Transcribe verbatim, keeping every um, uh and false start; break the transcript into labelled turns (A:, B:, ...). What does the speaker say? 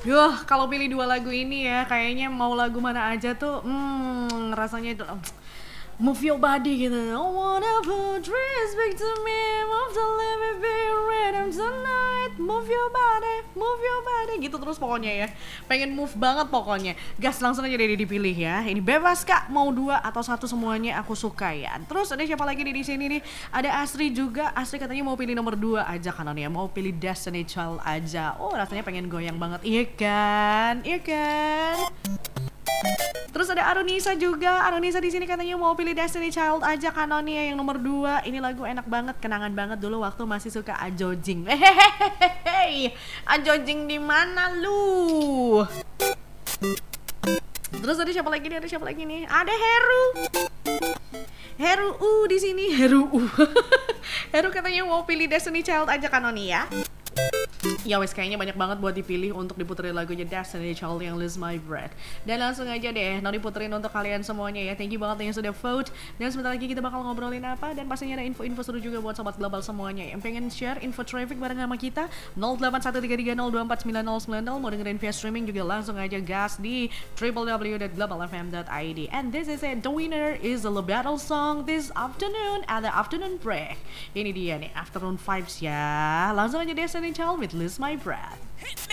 A: Duh, kalau pilih dua lagu ini ya, kayaknya mau lagu mana aja tuh, hmm, rasanya itu move your body gitu. I wanna put respect to me, move the living be rhythm tonight. Move your body, move your body gitu terus pokoknya ya. Pengen move banget pokoknya. Gas langsung aja deh dipilih ya. Ini bebas Kak, mau dua atau satu semuanya aku suka ya. Terus ada siapa lagi nih di sini nih? Ada Asri juga. Asri katanya mau pilih nomor dua aja kanan ya. Mau pilih Destiny Child aja. Oh, rasanya pengen goyang banget. Iya kan? Iya kan? Terus ada Arunisa juga. Arunisa di sini katanya mau pilih Destiny Child aja Kanonia yang nomor dua. Ini lagu enak banget, kenangan banget dulu waktu masih suka Ajojing. Hehehe. Ajojing di mana lu? Terus ada siapa lagi nih? Ada siapa lagi nih? Ada Heru. Heru U di sini. Heru U. Heru katanya mau pilih Destiny Child aja Kanonia. Ya wes kayaknya banyak banget buat dipilih untuk diputerin lagunya Destiny Child yang Lose My Breath. Dan langsung aja deh, mau diputerin untuk kalian semuanya ya. Thank you banget yang sudah vote. Dan sebentar lagi kita bakal ngobrolin apa. Dan pastinya ada info-info seru juga buat sobat global semuanya yang pengen share info traffic bareng sama kita. nol delapan satu tiga tiga nol dua empat sembilan nol sembilan nol. Mau dengerin via streaming juga langsung aja gas di w w w dot global f m dot i d. And this is it, the winner is the battle song this afternoon at the afternoon break. Ini dia nih, afternoon vibes ya. Langsung aja Destiny Child with Lose My Breath.